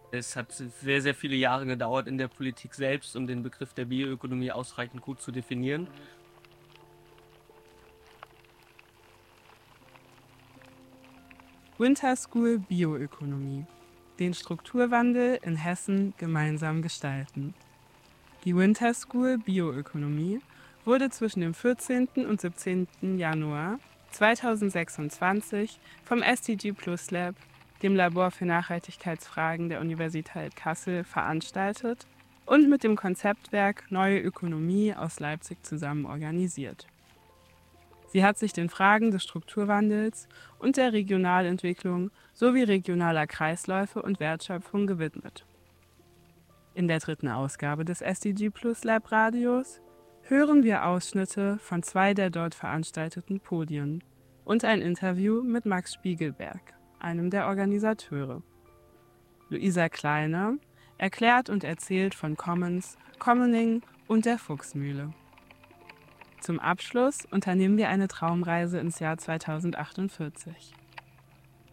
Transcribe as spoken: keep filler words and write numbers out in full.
Es hat sehr, sehr viele Jahre gedauert in der Politik selbst, um den Begriff der Bioökonomie ausreichend gut zu definieren. Winter School Bioökonomie. Den Strukturwandel in Hessen gemeinsam gestalten. Die Winter School Bioökonomie wurde zwischen dem vierzehnten und siebzehnten Januar zweitausendsechsundzwanzig vom S D G Plus Lab, dem Labor für Nachhaltigkeitsfragen der Universität Kassel, veranstaltet und mit dem Konzeptwerk Neue Ökonomie aus Leipzig zusammen organisiert. Sie hat sich den Fragen des Strukturwandels und der Regionalentwicklung sowie regionaler Kreisläufe und Wertschöpfung gewidmet. In der dritten Ausgabe des S D G Plus Lab Radios hören wir Ausschnitte von zwei der dort veranstalteten Podien und ein Interview mit Max Spiegelberg, einem der Organisateure. Luisa Kleiner erklärt und erzählt von Commons, Commoning und der Fuchsmühle. Zum Abschluss unternehmen wir eine Traumreise ins Jahr zweitausendachtundvierzig.